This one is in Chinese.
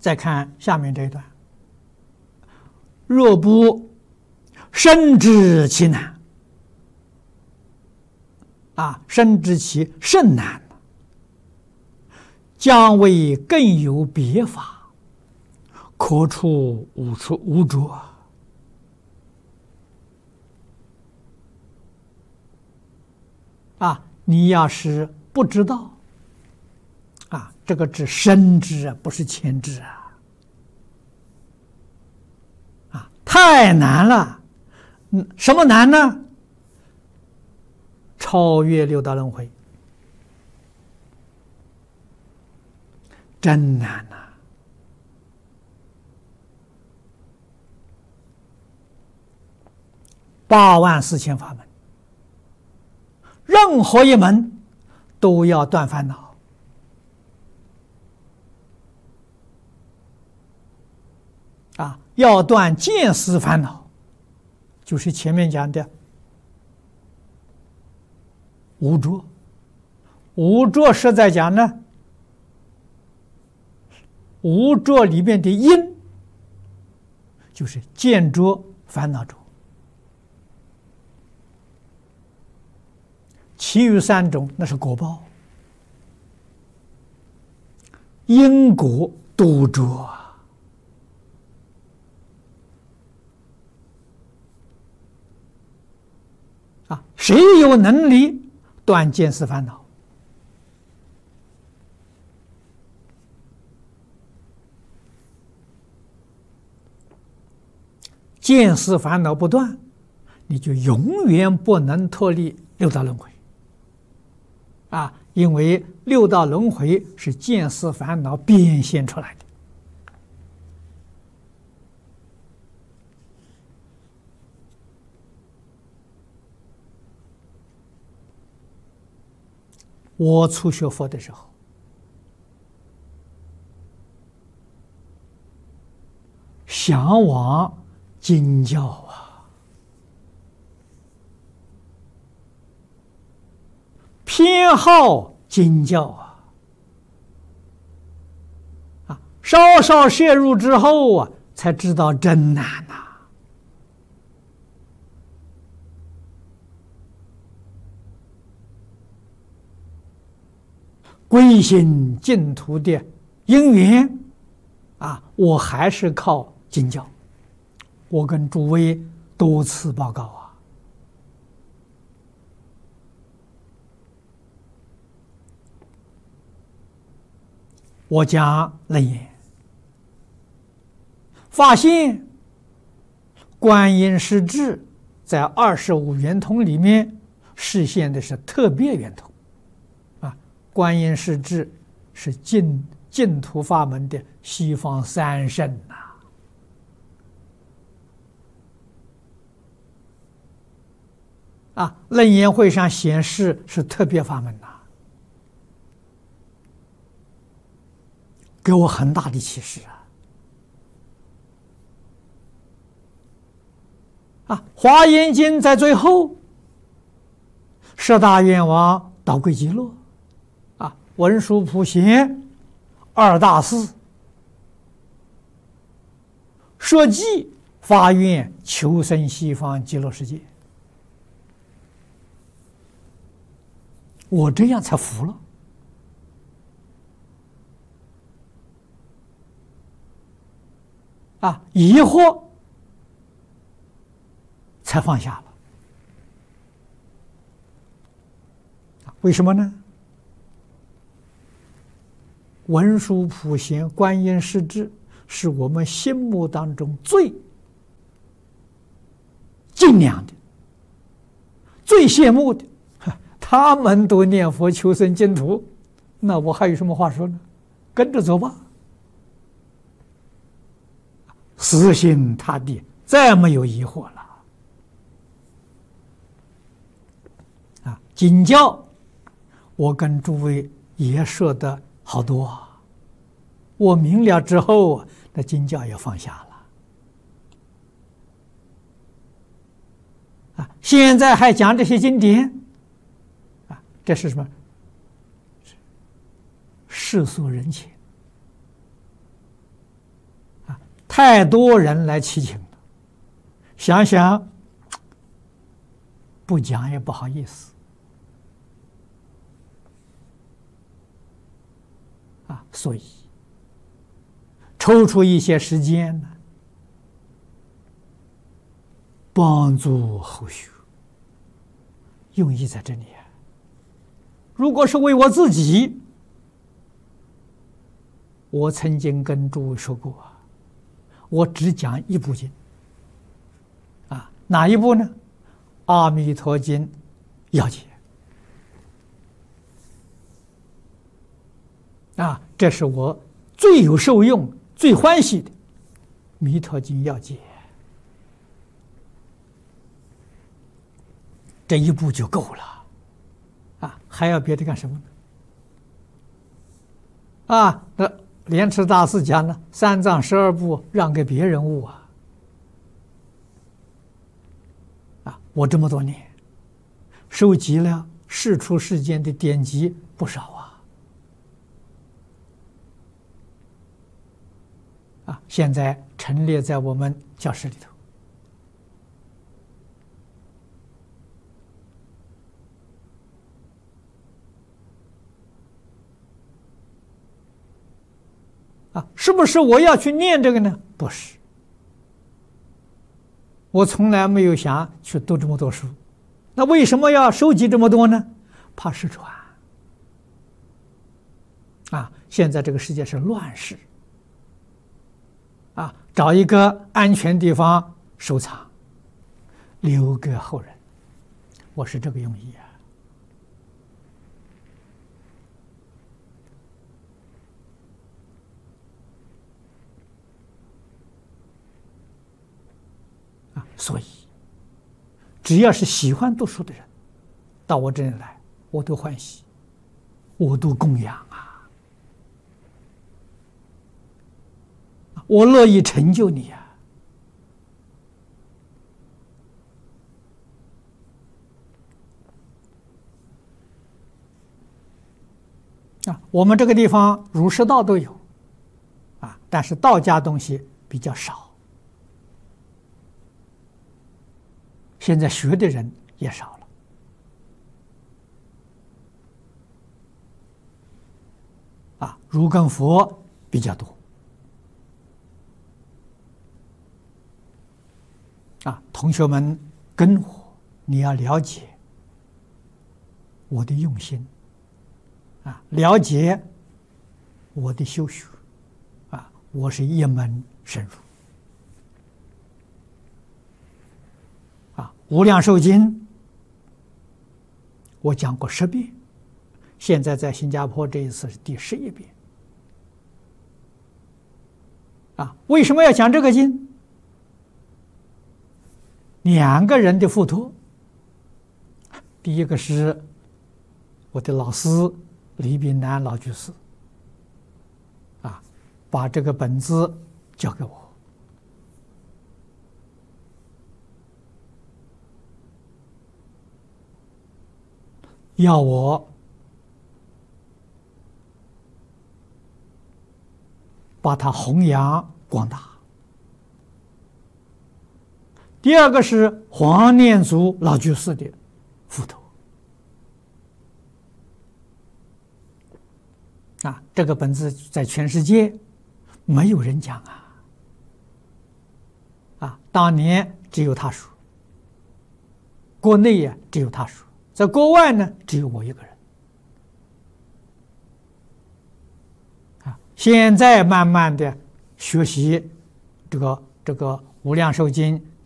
再看下面这一段：若不深知其难，深知其甚难，将为更有别法，可处无着。你要是不知道，这个指深知不是浅知太难了。什么难呢？超越六道轮回，真难呐！84000法门，任何一门都要断烦恼。要断见思烦恼，就是前面讲的无着。无着是在讲呢，无着里面的因，就是见着、烦恼着。其余3种那是果报，因果都着谁有能力断见思烦恼？见思烦恼不断，你就永远不能脱离六道轮回因为六道轮回是见思烦恼变现出来的。我初学佛的时候，向往经教偏好经教稍稍摄入之后才知道真难归心净土的因缘我还是靠经教。我跟诸位多次报告我讲楞严，发现观音师智在25圆通里面示现的是特别圆通观音师智是净土法门的西方三圣楞严会上显示是特别法门给我很大的启示华严经在最后十大愿王导归极乐文殊普贤2大士说记发愿求生西方极乐世界，我这样才服了疑惑才放下了为什么呢？文殊普贤观音师智是我们心目当中最敬仰的、最羡慕的，他们都念佛求生净土，那我还有什么话说呢？跟着走吧，死心塌地，再没有疑惑了经教我跟诸位也说的好多我明了之后那经教也放下了现在还讲这些经典这是什么？世俗人情太多人来祈请了，想想不讲也不好意思啊，所以抽出一些时间呢，帮助后学，用意在这里啊。如果是为我自己，我曾经跟诸位说过啊，我只讲一部经啊，哪一部呢？《阿弥陀经》要解啊，这是我最有受用、最欢喜的《弥陀经》要解，这一部就够了啊，还要别的干什么呢？啊，那莲池大师讲了，三藏12部让给别人悟啊！啊，我这么多年收集了世出世间的典籍不少啊！啊，现在陈列在我们教室里头。啊，是不是我要去念这个呢？不是，我从来没有想去读这么多书。那为什么要收集这么多呢？怕失传。啊，现在这个世界是乱世，啊，找一个安全地方收藏，留给后人。我是这个用意啊。所以，只要是喜欢读书的人，到我这里来，我都欢喜，我都供养啊，我乐意成就你啊！啊，我们这个地方儒释道都有，啊，但是道家东西比较少。现在学的人也少了，啊，儒跟佛比较多，啊，同学们跟我，你要了解我的用心，啊，了解我的修学，啊，我是一门深入。无量寿经，我讲过10遍，现在在新加坡这一次是第11遍。啊，为什么要讲这个经？2个人的付托，第一个是我的老师李炳南老居士，啊，把这个本子交给我。要我把它弘扬光大。第二个是黄念祖老居士的付托，啊，这个本子在全世界没有人讲啊，啊，当年只有他说，国内呀只有他说。在国外呢，只有我一个人。啊，现在慢慢的学习这个《无量寿经》